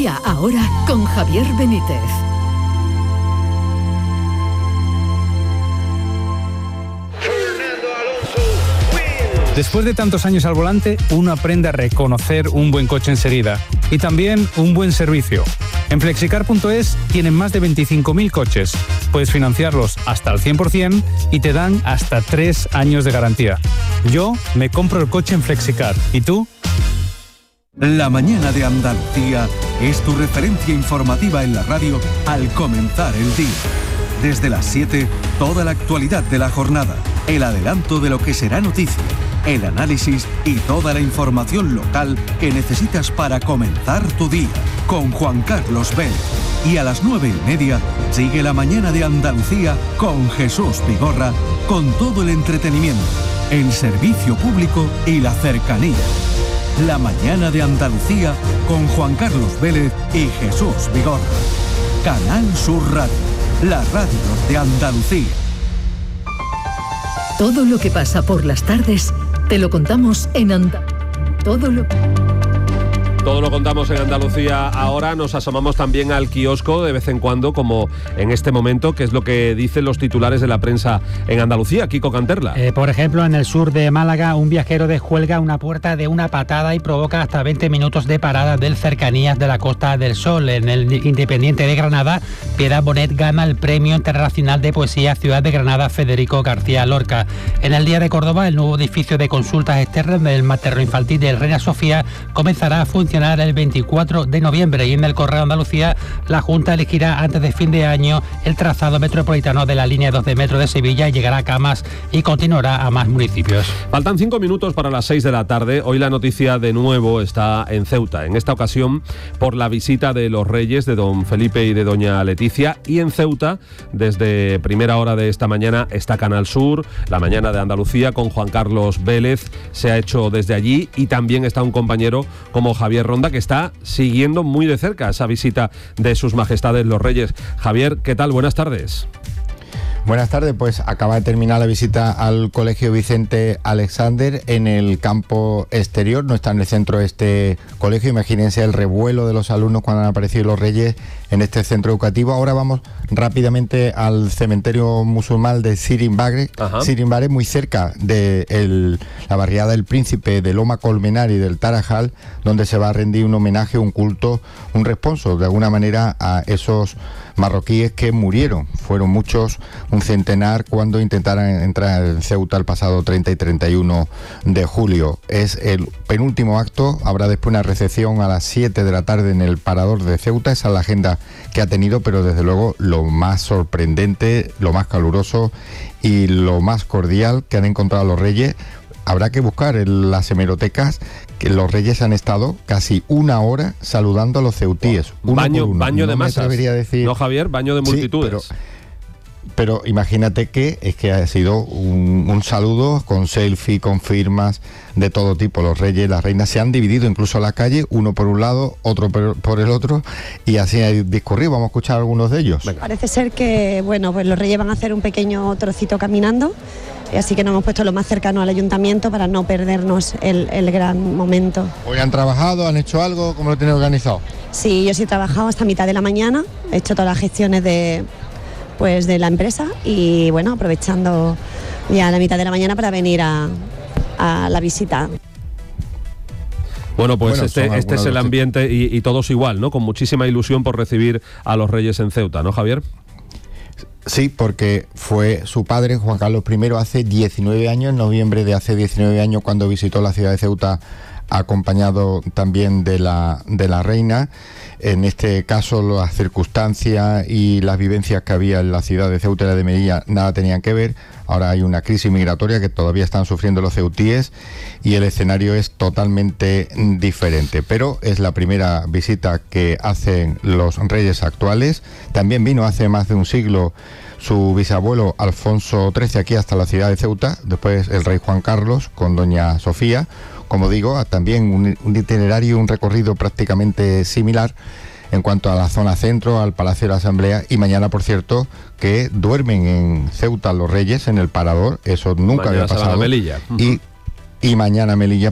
Andalucía ahora con Javier Benítez. Después de tantos años al volante, uno aprende a reconocer un buen coche enseguida y también un buen servicio. En Flexicar.es tienen más de 25.000 coches. Puedes financiarlos hasta el 100% y te dan hasta 3 años de garantía. Yo me compro el coche en Flexicar. ¿Y tú? La mañana de Andalucía es tu referencia informativa en la radio al comenzar el día. Desde las 7, toda la actualidad de la jornada, el adelanto de lo que será noticia, el análisis y toda la información local que necesitas para comenzar tu día, con Juan Carlos Vélez. Y a las 9:30 sigue la mañana de Andalucía con Jesús Vigorra, con todo el entretenimiento, el servicio público y la cercanía. La mañana de Andalucía con Juan Carlos Vélez y Jesús Vigorra. Canal Sur Radio, la radio de Andalucía. Todo lo que pasa por las tardes te lo contamos en Todo lo contamos en Andalucía. Ahora nos asomamos también al kiosco de vez en cuando, como en este momento, que es lo que dicen los titulares de la prensa en Andalucía. Kiko Canterla. Por ejemplo, en el sur de Málaga, un viajero descuelga una puerta de una patada y provoca hasta 20 minutos de parada del Cercanías de la Costa del Sol. En el Independiente de Granada, Piedad Bonet gana el Premio Internacional de Poesía Ciudad de Granada Federico García Lorca. En el Día de Córdoba, el nuevo edificio de consultas externas del materno-infantil de Reina Sofía comenzará a funcionar el 24 de noviembre y en el Correo Andalucía la Junta elegirá antes de fin de año el trazado metropolitano de la línea 2 de metro de Sevilla y llegará a Camas y continuará a más municipios. Faltan 5 minutos para las 6 de la tarde. Hoy la noticia de nuevo está en Ceuta, en esta ocasión por la visita de los Reyes, de don Felipe y de doña Leticia, y en Ceuta desde primera hora de esta mañana está Canal Sur, la mañana de Andalucía con Juan Carlos Vélez, se ha hecho desde allí, y también está un compañero como Javier Ronda, que está siguiendo muy de cerca esa visita de sus majestades los Reyes. Javier, ¿qué tal? Buenas tardes. Buenas tardes, pues acaba de terminar la visita al Colegio Vicente Alexander en el campo exterior, no está en el centro de este colegio. Imagínense el revuelo de los alumnos cuando han aparecido los Reyes en este centro educativo. Ahora vamos rápidamente al cementerio musulmán de Sirin Bagre, muy cerca de la barriada del Príncipe, de Loma Colmenar y del Tarajal, donde se va a rendir un homenaje, un culto, un responso de alguna manera a esos marroquíes que murieron. Fueron muchos, un centenar, cuando intentaron entrar en Ceuta el pasado 30 y 31 de julio. Es el penúltimo acto, habrá después una recepción a las 7 de la tarde en el Parador de Ceuta. Esa es la agenda que ha tenido, pero desde luego lo más sorprendente, lo más caluroso y lo más cordial que han encontrado los Reyes. Habrá que buscar en las hemerotecas que los Reyes han estado casi una hora saludando a los ceutíes. Baño no de masas. Decir... No, Javier, baño de multitudes. Sí, pero imagínate que es que ha sido un saludo con selfie, con firmas de todo tipo. Los reyes, las reinas se han dividido incluso la calle, uno por un lado, otro por el otro, y así ha discurrido. Vamos a escuchar algunos de ellos. Venga. Parece ser que pues los reyes van a hacer un pequeño trocito caminando, así que nos hemos puesto lo más cercano al ayuntamiento para no perdernos el gran momento. ¿Hoy han trabajado, han hecho algo? ¿Cómo lo tienen organizado? Sí, yo sí he trabajado hasta mitad de la mañana, he hecho todas las gestiones de la empresa y bueno, aprovechando ya la mitad de la mañana para venir a la visita. Bueno, pues este es el ambiente y todos igual, ¿no? Con muchísima ilusión por recibir a los Reyes en Ceuta, ¿no, Javier? Sí, porque fue su padre, Juan Carlos I, hace 19 años, en noviembre de hace 19 años, cuando visitó la ciudad de Ceuta, acompañado también de la reina. En este caso, las circunstancias y las vivencias que había en la ciudad de Ceuta y la de Melilla nada tenían que ver. Ahora hay una crisis migratoria que todavía están sufriendo los ceutíes y el escenario es totalmente diferente. Pero es la primera visita que hacen los reyes actuales. También vino hace más de un siglo su bisabuelo Alfonso XIII aquí hasta la ciudad de Ceuta, después el rey Juan Carlos con doña Sofía. Como digo, también un itinerario, un recorrido prácticamente similar en cuanto a la zona centro, al Palacio de la Asamblea, y mañana, por cierto, que duermen en Ceuta los Reyes, en el Parador. Eso nunca había pasado. Melilla. Y mañana Melilla